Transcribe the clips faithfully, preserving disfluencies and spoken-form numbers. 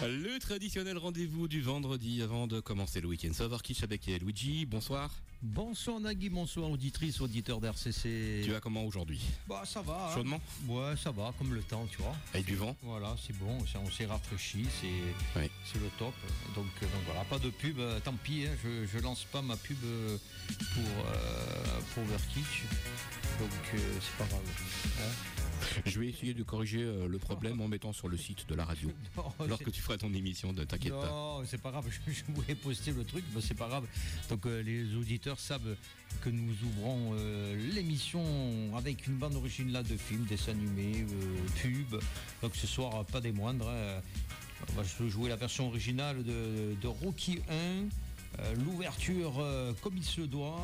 Le traditionnel rendez-vous du vendredi avant de commencer le week-end. Savoir Kitsch avec Luigi, bonsoir. Bonsoir Nagui, bonsoir auditrice, auditeur d'R C C. Tu vas comment aujourd'hui? Bah ça va. Chaudement hein. Ouais, ça va, comme le temps, tu vois. Avec du vent? Voilà, c'est bon, on s'est rafraîchi, c'est oui. c'est le top. Donc, donc voilà, pas de pub, tant pis, hein, je, je lance pas ma pub pour, euh, pour Overkitsch. Donc euh, c'est pas grave. Hein. Je vais essayer de corriger euh, le problème en mettant sur le site de la radio. Non, lorsque tu feras ton émission, ne t'inquiète pas. Non, c'est pas grave, je, je voulais poster le truc, mais c'est pas grave. Donc euh, les auditeurs savent que nous ouvrons euh, l'émission avec une bande originale de films, dessins animés, euh, pubs. Donc ce soir, pas des moindres. Hein. On va jouer la version originale de, de Rocky un. Euh, l'ouverture euh, comme il se doit,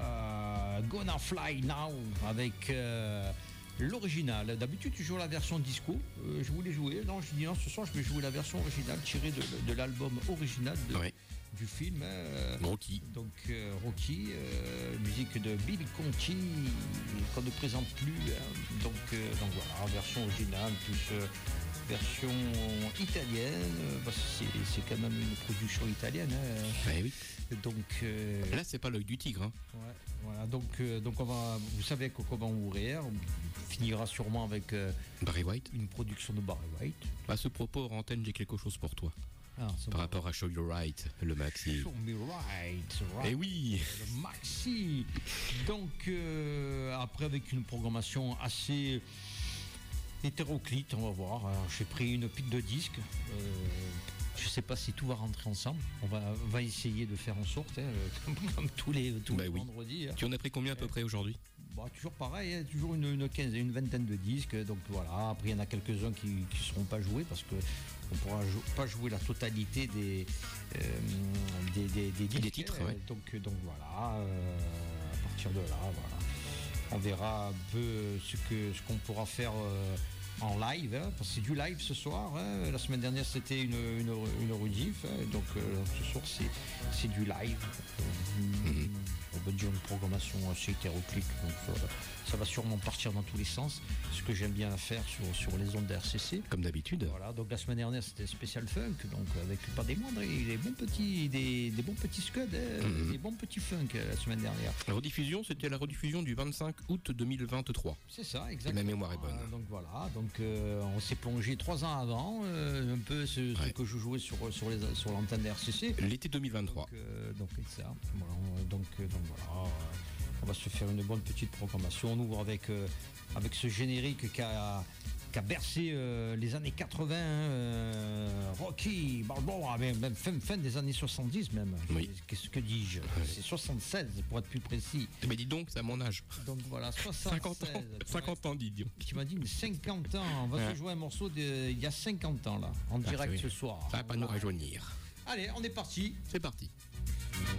euh, Gonna Fly Now avec euh, l'original. D'habitude tu joues la version disco, euh, je voulais jouer, non je dis non, ce soir je vais jouer la version originale tirée de, de l'album original de, oui. du film euh, Rocky. Donc euh, Rocky, euh, musique de Bill Conti qu'on ne présente plus, hein. donc, euh, donc voilà, version originale plus euh, version italienne, parce que c'est, c'est quand même une production italienne. Hein. Ben oui. Donc euh, là, c'est pas l'œil du tigre. Hein. Ouais, voilà. Donc, euh, donc on va, vous savez qu'on va ouvrir, on finira sûrement avec euh, Barry White. Une production de Barry White. À ce propos, hors antenne, j'ai quelque chose pour toi. Ah, par va. rapport à Show You Right, le maxi. Show Me Right, right. Eh oui. Le maxi. Donc euh, après, avec une programmation assez hétéroclite, on va voir. Alors, j'ai pris une pile de disques. Euh, je ne sais pas si tout va rentrer ensemble. On va, on va essayer de faire en sorte, hein, comme, comme tous les, tous bah les oui. vendredis. Hein. Tu en as pris combien à peu près aujourd'hui? Bah, toujours pareil, hein, toujours une, une quinzaine, une vingtaine de disques. Donc voilà. Après, il y en a quelques-uns qui ne seront pas joués parce que on ne pourra jou- pas jouer la totalité des, euh, des, des, des, disques, des titres. hein. Ouais. Donc, donc voilà. Euh, à partir de là, voilà. On verra un peu ce, que, ce qu'on pourra faire euh, en live, hein, parce que c'est du live ce soir. Hein. La semaine dernière, c'était une, une, une rediff. Hein, donc euh, ce soir, c'est, c'est du live. Mm-hmm. On va dire une programmation assez hétéroclite. Donc euh, ça va sûrement partir dans tous les sens. Ce que j'aime bien faire sur, sur les ondes de R C C. Comme d'habitude. Voilà, donc la semaine dernière, c'était spécial funk. Donc avec pas des moindres, des bons petits, des, des bons petits scuds, hein, mm-hmm. des bons petits funk la semaine dernière. La rediffusion, c'était la rediffusion du vingt-cinq août deux mille vingt-trois. C'est ça, exactement. Et ma mémoire est bonne. Euh, donc voilà, donc euh, on s'est plongé trois ans avant, euh, un peu ce, ouais. ce que je jouais sur, sur, les, sur l'antenne de R C C. L'été deux mille vingt-trois. Donc, euh, donc c'est ça. Voilà, donc, euh, donc voilà, on va se faire une bonne petite programmation. On ouvre avec, euh, avec ce générique qui a, qui a bercé euh, les années quatre-vingts, euh, Rocky, Balboa, même fin, fin des années soixante-dix même. Oui. Qu'est-ce que dis-je? Ouais. C'est soixante-seize pour être plus précis. Mais dis donc, c'est à mon âge. Donc voilà, soixante-seize. cinquante ans, cinquante ans, dis donc. Tu m'as dit cinquante ans. On va ouais. se jouer un morceau d'il y a cinquante ans là, en ah, direct oui. ce soir. Ça va pas voilà. nous rajeunir. Allez, on est parti. C'est parti.